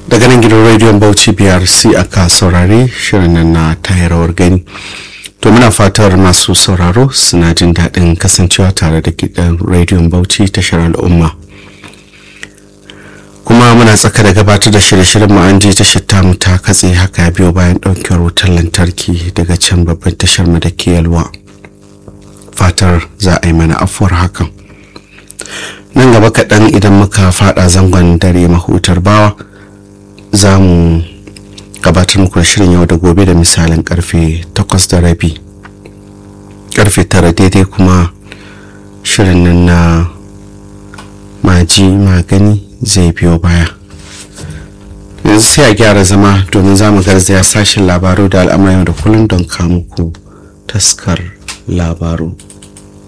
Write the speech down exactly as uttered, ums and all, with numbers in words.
daga nan gidan rediyon Bauchi B R C aka saurari shirin nan na tayarwar gani. To muna fatar masu sauraro suna jin daɗin kasancewa tare da gidan rediyon Bauchi tashar al'umma. Kuma muna tsaka da gabatar da shirye-shiryen mu an ji tashar tamu ta katse haka biyo bayan ɗaukar wutar lantarki daga can babban tashar mu da ke Yalwa. Fatar za a yi mana afuwar hakan. Nan gaba kaɗan idan muka faɗa zangon dare mahutar bawa za mu gabatar muku da shirin yau da gobe da misalin karfe takwas da rabi, karfe tara daidai kuma shirin nan na maji magani zai biyo baya. Yanzu sai a gyara zama domin za mu garzaya sashen labaru da al'amuran yau da kullum don kawo muku taskar labaru.